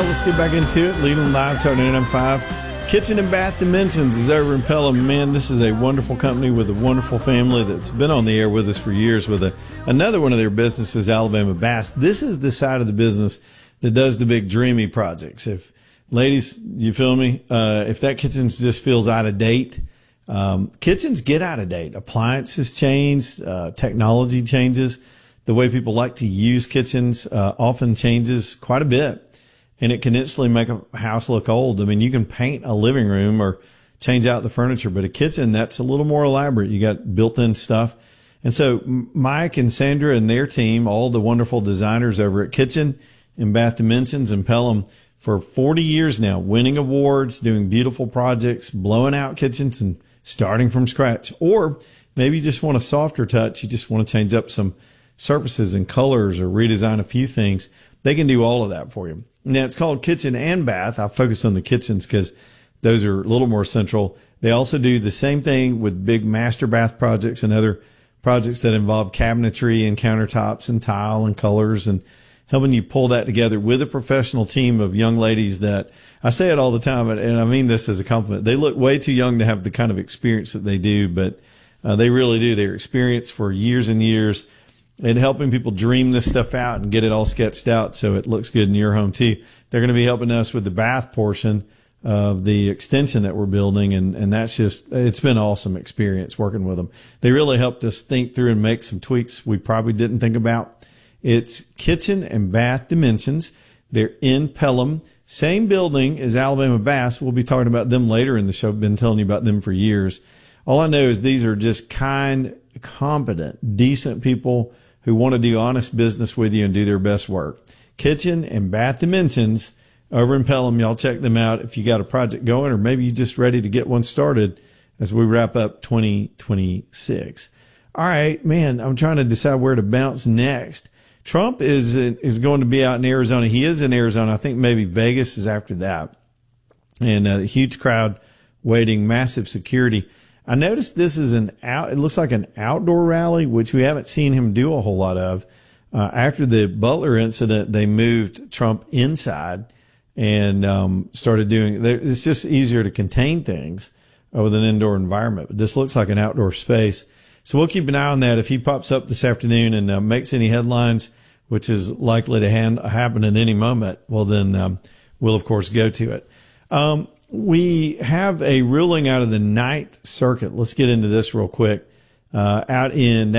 let's get back into it. Leland Live, Talk 99.5. Kitchen and Bath Dimensions is over in Pelham. Man, this is a wonderful company with a wonderful family that's been on the air with us for years with another one of their businesses, Alabama Bass. This is the side of the business that does the big dreamy projects. If ladies, you feel me? If that kitchen just feels out of date, kitchens get out of date. Appliances change, technology changes. The way people like to use kitchens often changes quite a bit. And it can instantly make a house look old. I mean, you can paint a living room or change out the furniture, but a kitchen, that's a little more elaborate. You got built-in stuff. And so Mike and Sandra and their team, all the wonderful designers over at Kitchen and Bath Dimensions in Pelham for 40 years now, winning awards, doing beautiful projects, blowing out kitchens and starting from scratch. Or maybe you just want a softer touch. You just want to change up some surfaces and colors or redesign a few things. They can do all of that for you. Now, it's called Kitchen and Bath. I focus on the kitchens because those are a little more central. They also do the same thing with big master bath projects and other projects that involve cabinetry and countertops and tile and colors, and helping you pull that together with a professional team of young ladies that, I say it all the time, and I mean this as a compliment. They look way too young to have the kind of experience that they do, but they really do. They're experienced for years and years and helping people dream this stuff out and get it all sketched out so it looks good in your home too. They're going to be helping us with the bath portion of the extension that we're building, and that's just, it's been an awesome experience working with them. They really helped us think through and make some tweaks we probably didn't think about. It's Kitchen and Bath Dimensions. They're in Pelham, same building as Alabama Bass. We'll be talking about them later in the show. I've been telling you about them for years. All I know is these are just kind, competent, decent people who want to do honest business with you and do their best work. Kitchen and Bath Dimensions over in Pelham. Y'all check them out if you got a project going, or maybe you're just ready to get one started as we wrap up 2026. All right, man, I'm trying to decide where to bounce next. Trump is going to be out in Arizona. He is in Arizona. I think maybe Vegas is after that. And a huge crowd waiting, massive security. I noticed this is it looks like an outdoor rally, which we haven't seen him do a whole lot of. After the Butler incident, they moved Trump inside and started doing, it's just easier to contain things with an indoor environment. But this looks like an outdoor space. So we'll keep an eye on that. If he pops up this afternoon and makes any headlines, which is likely to happen at any moment, well, then we'll, of course, go to it. We have a ruling out of the Ninth Circuit. Let's get into this real quick. Out in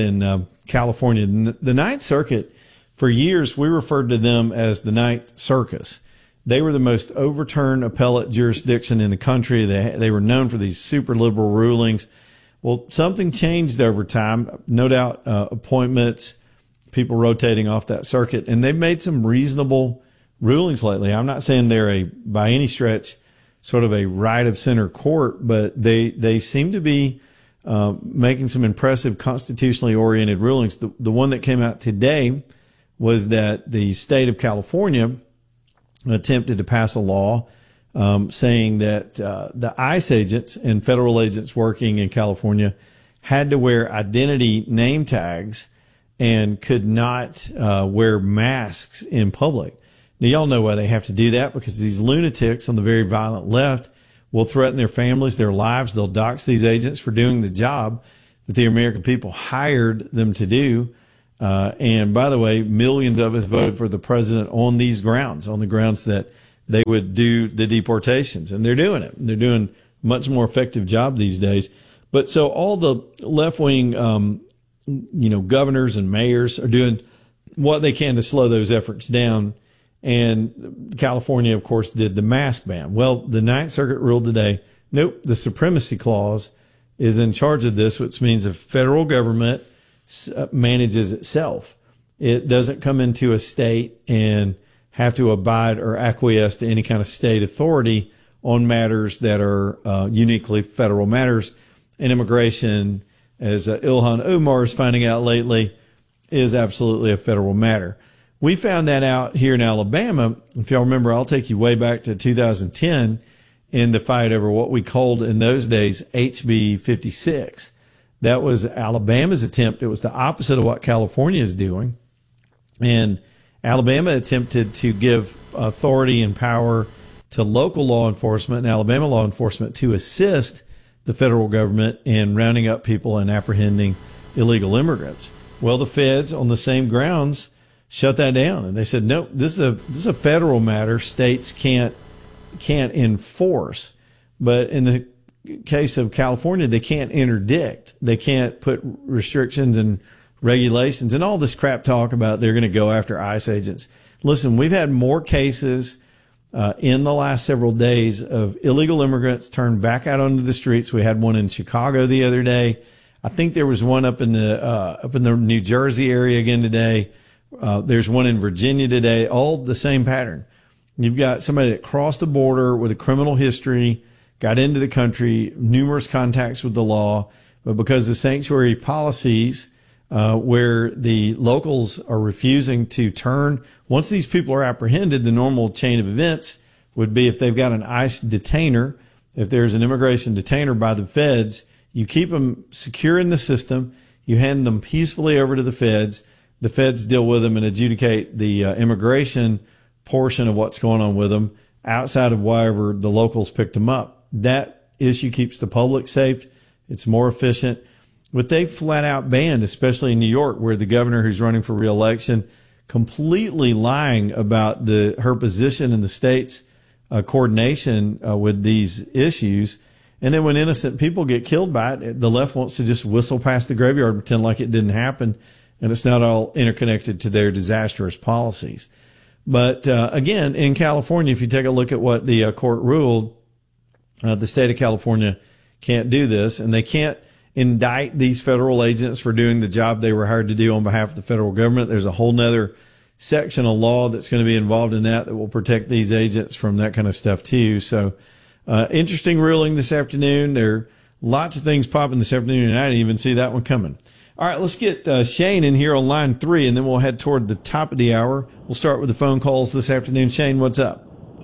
California. The Ninth Circuit, for years, we referred to them as the Ninth Circus. They were the most overturned appellate jurisdiction in the country. They were known for these super liberal rulings. Well, something changed over time. No doubt, appointments, people rotating off that circuit, and they've made some reasonable rulings lately. I'm not saying they're by any stretch, sort of a right of center court, but they seem to be making some impressive constitutionally oriented rulings. The one that came out today was that the state of California attempted to pass a law saying that the ICE agents and federal agents working in California had to wear identity name tags and could not wear masks in public. Now, y'all know why they have to do that, because these lunatics on the very violent left will threaten their families, their lives. They'll dox these agents for doing the job that the American people hired them to do. And by the way, millions of us voted for the president on these grounds, on the grounds that they would do the deportations. And they're doing it. They're doing a much more effective job these days. But so all the left-wing, governors and mayors are doing what they can to slow those efforts down. And California, of course, did the mask ban. Well, the Ninth Circuit ruled today, nope, the Supremacy Clause is in charge of this, which means the federal government manages itself. It doesn't come into a state and have to abide or acquiesce to any kind of state authority on matters that are uniquely federal matters. And immigration, as Ilhan Omar is finding out lately, is absolutely a federal matter. We found that out here in Alabama. If y'all remember, I'll take you way back to 2010 in the fight over what we called in those days HB 56. That was Alabama's attempt. It was the opposite of what California is doing. And Alabama attempted to give authority and power to local law enforcement and Alabama law enforcement to assist the federal government in rounding up people and apprehending illegal immigrants. Well, the feds, on the same grounds, shut that down, and they said, no, this is a federal matter. States can't enforce. But in the case of California, they can't interdict. They can't put restrictions and regulations and all this crap talk about they're going to go after ICE agents. Listen, we've had more cases in the last several days of illegal immigrants turned back out onto the streets. We had one in Chicago the other day. I think there was one up in the New Jersey area again today. There's one in Virginia today. All the same pattern. You've got somebody that crossed the border with a criminal history, got into the country, numerous contacts with the law, but because of sanctuary policies, where the locals are refusing to turn. Once these people are apprehended, the normal chain of events would be if they've got an ICE detainer, if there's an immigration detainer by the feds, you keep them secure in the system, you hand them peacefully over to the feds deal with them and adjudicate the immigration portion of what's going on with them outside of wherever the locals picked them up. That issue keeps the public safe. It's more efficient. But they flat out banned, especially in New York, where the governor who's running for re-election completely lying about her position in the state's coordination with these issues. And then when innocent people get killed by it, the left wants to just whistle past the graveyard and pretend like it didn't happen, and it's not all interconnected to their disastrous policies. But again, in California, if you take a look at what the court ruled, the state of California can't do this, and they can't indict these federal agents for doing the job they were hired to do on behalf of the federal government. There's a whole nother section of law that's going to be involved in that will protect these agents from that kind of stuff too. So interesting ruling this afternoon. There are lots of things popping this afternoon, and I didn't even see that one coming. All right, let's get Shane in here on line 3, and then we'll head toward the top of the hour. We'll start with the phone calls this afternoon. Shane, what's up?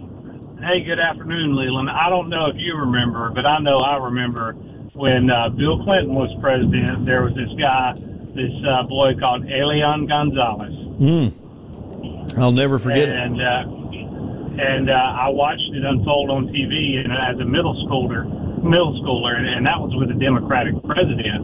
Hey, good afternoon, Leland. I don't know if you remember, but I know I remember when Bill Clinton was president, there was this guy, this boy called Elian Gonzalez. I'll never forget it. And I watched it unfold on TV and as a middle schooler, and that was with a Democratic president.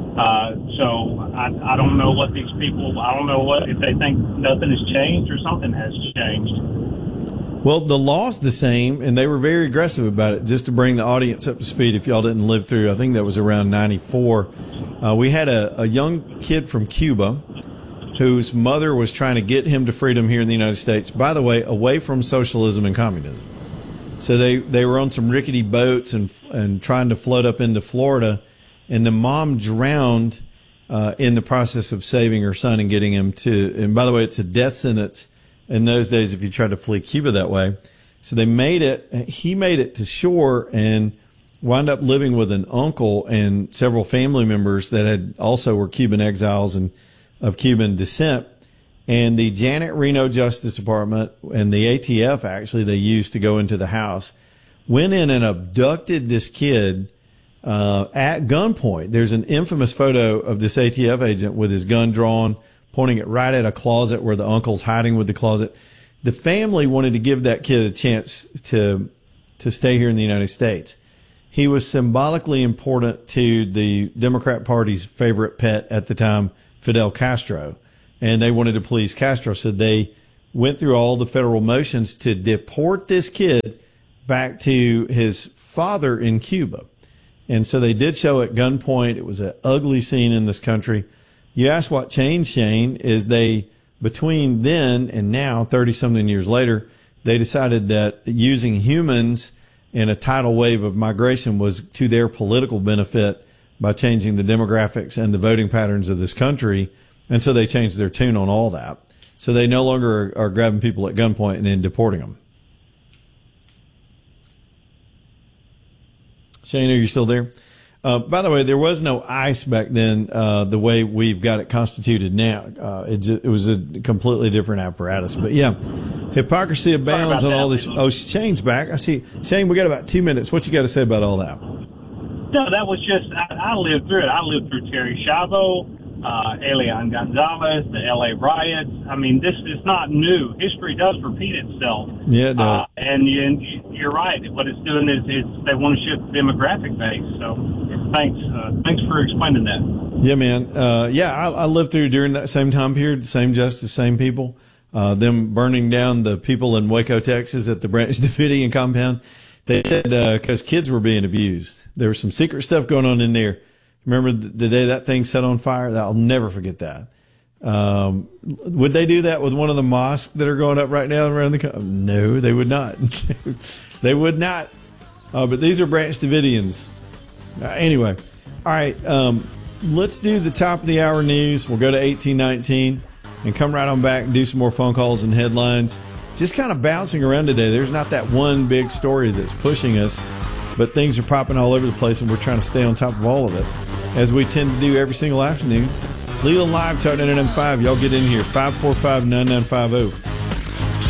So I don't know what these people, I don't know what, if they think nothing has changed or something has changed. Well, the law's the same, and they were very aggressive about it. Just to bring the audience up to speed, if y'all didn't live through, I think that was around 94. We had a young kid from Cuba whose mother was trying to get him to freedom here in the United States, by the way, away from socialism and communism. So they were on some rickety boats and trying to float up into Florida, and the mom drowned in the process of saving her son and getting him to, and by the way, it's a death sentence in those days if you tried to flee Cuba that way. So he made it to shore and wound up living with an uncle and several family members that had also were Cuban exiles and of Cuban descent. And the Janet Reno Justice Department and the ATF, actually, they used to go into the house, went in and abducted this kid at gunpoint. There's an infamous photo of this ATF agent with his gun drawn, pointing it right at a closet where the uncle's hiding with the closet. The family wanted to give that kid a chance to stay here in the United States. He was symbolically important to the Democrat Party's favorite pet at the time, Fidel Castro, and they wanted to please Castro. So they went through all the federal motions to deport this kid back to his father in Cuba. And so they did show at gunpoint. It was an ugly scene in this country. You ask what changed, Shane, is they, between then and now, 30-something years later, they decided that using humans in a tidal wave of migration was to their political benefit by changing the demographics and the voting patterns of this country. And so they changed their tune on all that. So they no longer are grabbing people at gunpoint and then deporting them. Shane, are you still there? By the way, there was no ICE back then the way we've got it constituted now. It was a completely different apparatus. But, yeah, hypocrisy abounds on all this. Oh, Shane's back. I see. Shane, we got about 2 minutes. What you got to say about all that? No, that was just, I lived through it. I lived through Terry Schiavo. Elian Gonzalez, the L.A. riots. I mean, this is not new. History does repeat itself. Yeah, it does. And you're right. What it's doing is they want to shift the demographic base. So thanks for explaining that. Yeah, man. I lived through during that same time period, same justice, same people. Them burning down the people in Waco, Texas at the Branch Davidian compound. They said because kids were being abused. There was some secret stuff going on in there. Remember the day that thing set on fire? I'll never forget that. Would they do that with one of the mosques that are going up right now around the country? No, they would not. They would not. But these are Branch Davidians. Anyway, all right. Let's do the top of the hour news. We'll go to 1819 and come right on back and do some more phone calls and headlines. Just kind of bouncing around today. There's not that one big story that's pushing us, but things are popping all over the place, and we're trying to stay on top of all of it, as we tend to do every single afternoon. Leland Live, Talk 99.5. Y'all get in here, 545-9950.